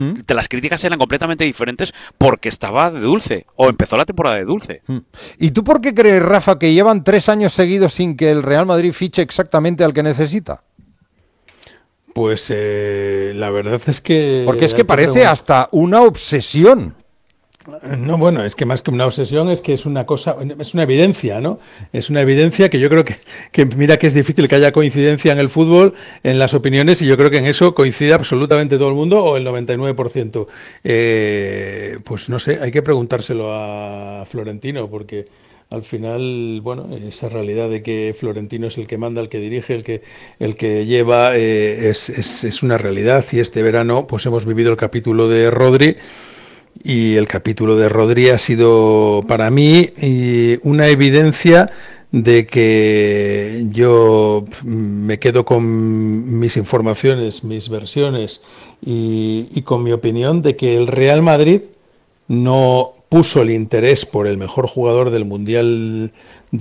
las críticas eran completamente diferentes porque estaba de dulce, o empezó la temporada de dulce. ¿Y tú por qué crees, Rafa, que llevan 3 años seguidos sin que el Real Madrid fiche exactamente al que necesita? Pues la verdad es que... Porque es que parece hasta una obsesión. No, bueno, es que más que una obsesión es que es una cosa, es una evidencia, ¿no? Es una evidencia que yo creo que mira que es difícil que haya coincidencia en el fútbol, en las opiniones, y yo creo que en eso coincide absolutamente todo el mundo, o el 99%. Pues no sé, hay que preguntárselo a Florentino, porque al final, bueno, esa realidad de que Florentino es el que manda, el que dirige, el que lleva, es una realidad, y este verano pues hemos vivido el capítulo de Rodri. Y el capítulo de Rodri ha sido para mí una evidencia de que yo me quedo con mis informaciones, mis versiones y con mi opinión de que el Real Madrid no puso el interés por el mejor jugador del Mundial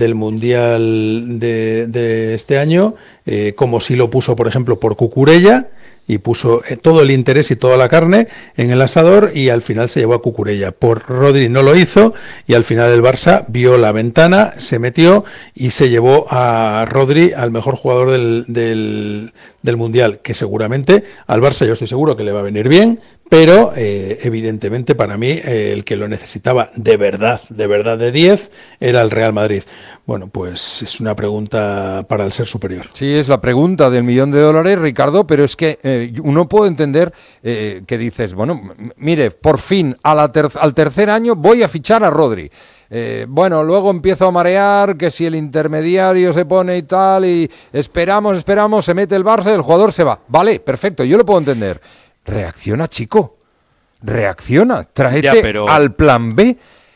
de este año, como sí lo puso, por ejemplo, por Cucurella, y puso todo el interés y toda la carne en el asador, y al final se llevó a Cucurella. Por Rodri no lo hizo, y al final el Barça vio la ventana, se metió y se llevó a Rodri, al mejor jugador del Mundial, que seguramente al Barça yo estoy seguro que le va a venir bien, pero evidentemente para mí el que lo necesitaba de verdad de 10 era el Real Madrid. Bueno, pues es una pregunta para el ser superior. Sí, es la pregunta del $1.000.000, Ricardo, pero es que uno puede entender que dices, bueno, mire, por fin al tercer año voy a fichar a Rodri. Bueno, luego empiezo a marear, que si el intermediario se pone y tal, y esperamos, se mete el Barça y el jugador se va. Vale, perfecto, yo lo puedo entender. Reacciona, chico, reacciona, tráete al plan B.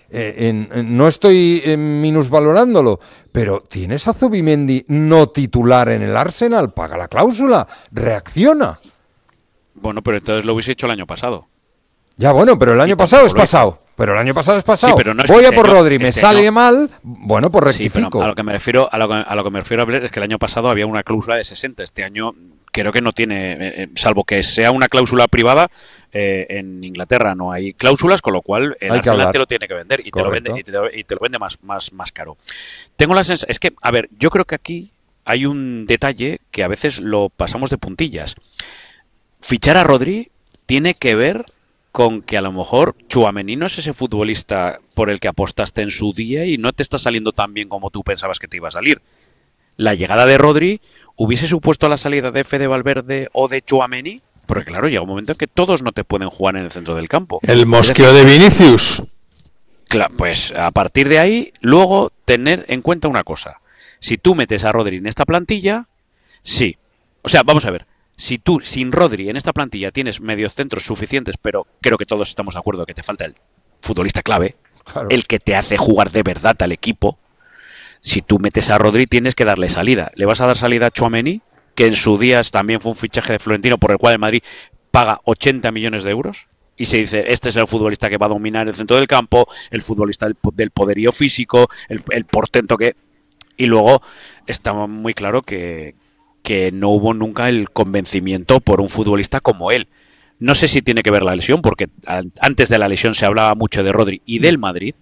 No estoy minusvalorándolo, pero tienes a Zubimendi no titular en el Arsenal, paga la cláusula, reacciona. Bueno, pero entonces lo hubiese hecho el año pasado. Ya, bueno, pero el año pasado es pasado. Pero el año pasado es pasado. Sí, pero no es voy que a por Rodri, me sale no. Mal, bueno, pues rectifico. Sí, pero a lo que me refiero a ver es que el año pasado había una cláusula de 60. Este año creo que no tiene, salvo que sea una cláusula privada, en Inglaterra no hay cláusulas, con lo cual el Arsenal te lo tiene que vender y te lo vende más caro. Tengo la sensación, es que, a ver, yo creo que aquí hay un detalle que a veces lo pasamos de puntillas. Fichar a Rodri tiene que ver con que a lo mejor Tchouaméni no es ese futbolista por el que apostaste en su día y no te está saliendo tan bien como tú pensabas que te iba a salir. La llegada de Rodri hubiese supuesto la salida de Fede Valverde o de Tchouaméni, porque claro, llega un momento en que todos no te pueden jugar en el centro del campo. El mosqueo de Vinicius. Claro, pues a partir de ahí, luego tener en cuenta una cosa. Si tú metes a Rodri en esta plantilla, sí. O sea, vamos a ver. Si tú, sin Rodri, en esta plantilla tienes mediocentros suficientes, pero creo que todos estamos de acuerdo que te falta el futbolista clave, claro, el que te hace jugar de verdad al equipo. Si tú metes a Rodri, tienes que darle salida. ¿Le vas a dar salida a Tchouaméni, que en su día también fue un fichaje de Florentino por el cual el Madrid paga 80 millones de euros? Y se dice, este es el futbolista que va a dominar el centro del campo, el futbolista del poderío físico, el portento que... Y luego está muy claro que no hubo nunca el convencimiento por un futbolista como él. No sé si tiene que ver la lesión, porque antes de la lesión se hablaba mucho de Rodri y del Madrid.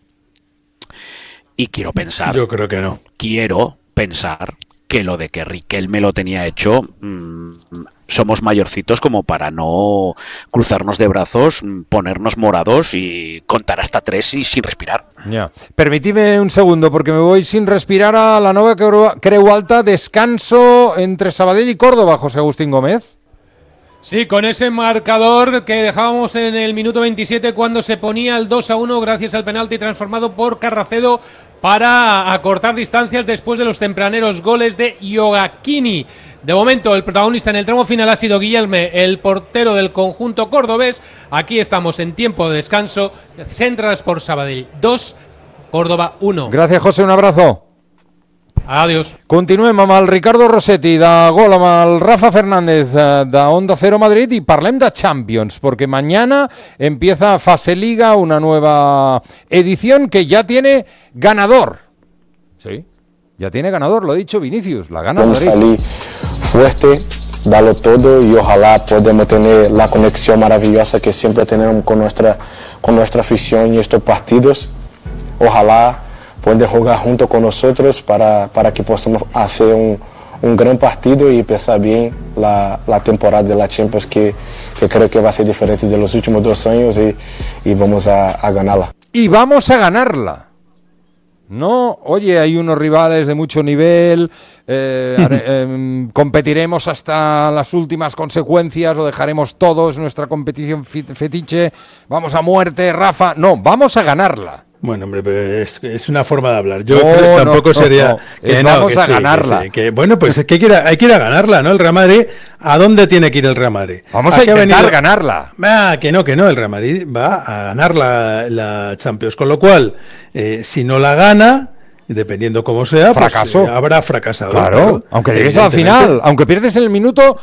Y quiero pensar... Yo creo que no. Quiero pensar que lo de que Riquelme lo tenía hecho... somos mayorcitos como para no cruzarnos de brazos, ponernos morados y contar hasta 3 y sin respirar. Ya. Permitidme un segundo, porque me voy sin respirar a la Nova Creu Alta. Descanso entre Sabadell y Córdoba, José Agustín Gómez. Sí, con ese marcador que dejábamos en el minuto 27 cuando se ponía el 2-1 gracias al penalti transformado por Carracedo para acortar distancias después de los tempraneros goles de Iogachini. De momento el protagonista en el tramo final ha sido Guilherme, el portero del conjunto cordobés. Aquí estamos en tiempo de descanso. Central Sport Sabadell 2, Córdoba 1. Gracias, José, un abrazo. Adiós. Continuem amb el Ricardo Rossetti de Gol, amb el Rafa Fernández de Onda Cero Madrid, y parlem de Champions, porque mañana empieza Fase Liga, una nueva edición que ya tiene ganador. Sí, ya tiene ganador, lo ha dicho Vinicius, la gana Madrid. Salí fuerte darlo todo y ojalá podamos tener la conexión maravillosa que siempre tenemos con nuestra afición y estos partidos. Ojalá puedan jugar junto con nosotros para que podamos hacer un gran partido y empezar bien la temporada de la Champions que creo que va a ser diferente de los últimos 2 años y vamos a ganarla. Y vamos a ganarla. No, oye, hay unos rivales de mucho nivel, competiremos hasta las últimas consecuencias o dejaremos todos nuestra competición fetiche, vamos a muerte, Rafa. No, vamos a ganarla. Bueno, hombre, es una forma de hablar. Yo creo que tampoco sería... vamos a ganarla. Bueno, pues es que hay que ir a ganarla, ¿no? El Real Madrid, ¿a dónde tiene que ir el Real Madrid? Vamos a intentar ganarla. Que no, el Real Madrid va a ganar la Champions. Con lo cual, si no la gana, dependiendo cómo sea, fracaso. Pues, habrá fracasado. Claro, aunque llegues al final, aunque pierdes en el minuto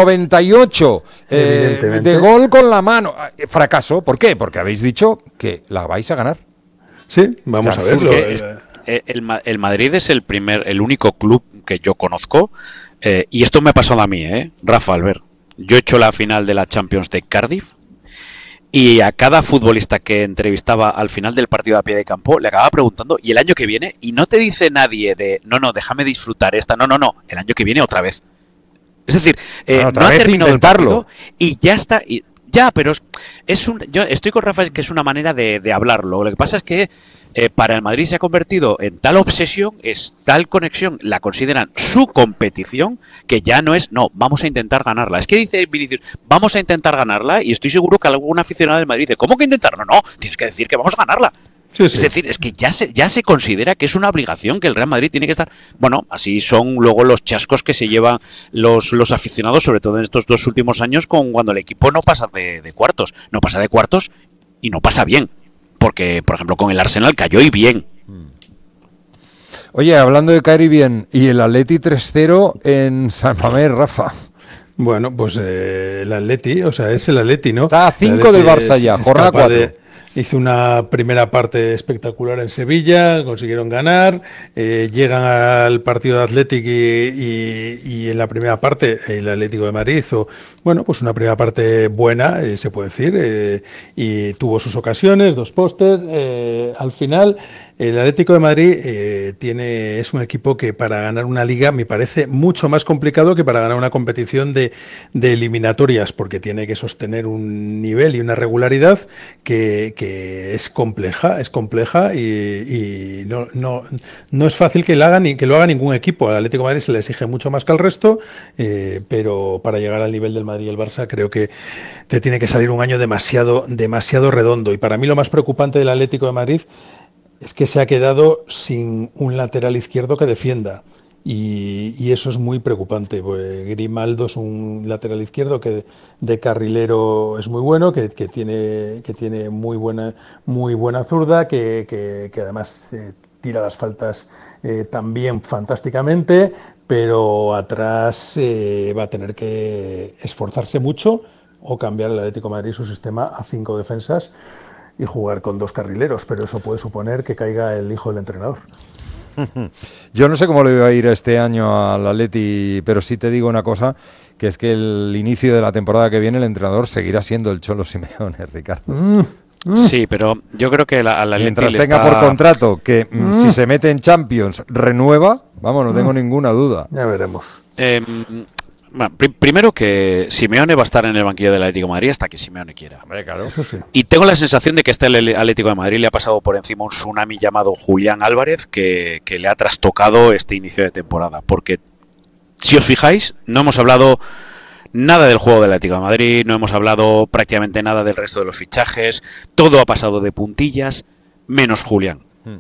98 de gol con la mano. Fracaso, ¿por qué? Porque habéis dicho que la vais a ganar. Sí, vamos a verlo. El Madrid es el único club que yo conozco, y esto me ha pasado a mí, Rafa, Albert. Yo he hecho la final de la Champions de Cardiff y a cada futbolista que entrevistaba al final del partido a pie de campo le acababa preguntando, ¿y el año que viene? Y no te dice nadie no, déjame disfrutar esta, no, el año que viene otra vez. Es decir, no ha terminado el partido y ya está... Ya, pero yo estoy con Rafa, que es una manera de hablarlo. Lo que pasa es que para el Madrid se ha convertido en tal obsesión, es tal conexión, la consideran su competición, que ya no es, vamos a intentar ganarla. Es que dice Vinicius, vamos a intentar ganarla, y estoy seguro que algún aficionado del Madrid dice, ¿cómo que intentarlo? No, tienes que decir que vamos a ganarla. Sí. Es decir, es que ya se considera que es una obligación, que el Real Madrid tiene que estar... Bueno, así son luego los chascos que se llevan los aficionados, sobre todo en estos 2 últimos años, cuando el equipo no pasa de cuartos. No pasa de cuartos y no pasa bien. Porque, por ejemplo, con el Arsenal cayó y bien. Oye, hablando de caer y bien, y el Atleti 3-0 en San Mamés, Rafa. Bueno, pues el Atleti, o sea, es el Atleti, ¿no? Está a 5 del Barça ya, jornada 4. Hizo una primera parte espectacular en Sevilla, consiguieron ganar, llegan al partido de Athletic y en la primera parte el Atlético de Madrid hizo, bueno, pues una primera parte buena, se puede decir, y tuvo sus ocasiones, 2 postes, al final... El Atlético de Madrid es un equipo que para ganar una liga me parece mucho más complicado que para ganar una competición de eliminatorias, porque tiene que sostener un nivel y una regularidad que es compleja y no es fácil que lo haga ningún equipo. Al Atlético de Madrid se le exige mucho más que al resto, pero para llegar al nivel del Madrid y el Barça creo que te tiene que salir un año demasiado redondo. Y para mí lo más preocupante del Atlético de Madrid es que se ha quedado sin un lateral izquierdo que defienda y eso es muy preocupante. Pues Grimaldo es un lateral izquierdo que de carrilero es muy bueno, que tiene muy buena zurda, que además tira las faltas también fantásticamente, pero atrás va a tener que esforzarse mucho o cambiar el Atlético de Madrid su sistema a 5 defensas y jugar con 2 carrileros, pero eso puede suponer que caiga el hijo del entrenador. Yo no sé cómo le va a ir este año al Atleti, pero sí te digo una cosa, que es que el inicio de la temporada que viene el entrenador seguirá siendo el Cholo Simeone, Ricardo. Sí, pero yo creo que al Atleti mientras tenga por contrato que si se mete en Champions renueva, vamos, no tengo ninguna duda. Ya veremos. Bueno, primero que Simeone va a estar en el banquillo del Atlético de Madrid hasta que Simeone quiera. Hombre, claro. Eso sí. Y tengo la sensación de que este Atlético de Madrid le ha pasado por encima un tsunami llamado Julián Álvarez que le ha trastocado este inicio de temporada. Porque, si os fijáis, no hemos hablado nada del juego del Atlético de Madrid, no hemos hablado prácticamente nada del resto de los fichajes, todo ha pasado de puntillas, menos Julián.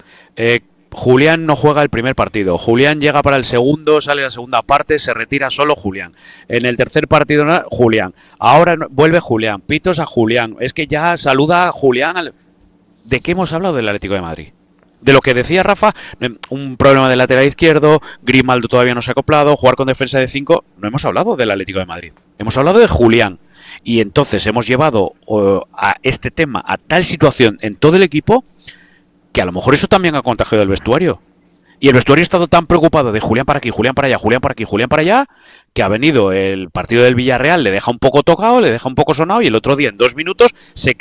Julián no juega el primer partido, Julián llega para el segundo, sale la segunda parte, se retira solo Julián. En el tercer partido, Julián. Ahora vuelve Julián, pitos a Julián. Es que ya saluda a Julián. ¿De qué hemos hablado del Atlético de Madrid? De lo que decía Rafa, un problema del lateral izquierdo, Grimaldo todavía no se ha acoplado, jugar con defensa de 5. No hemos hablado del Atlético de Madrid, hemos hablado de Julián. Y entonces hemos llevado a este tema a tal situación en todo el equipo que a lo mejor eso también ha contagiado el vestuario. Y el vestuario ha estado tan preocupado de Julián para aquí, Julián para allá, Julián para aquí, Julián para allá, que ha venido el partido del Villarreal, le deja un poco tocado, le deja un poco sonado y el otro día en 2 minutos se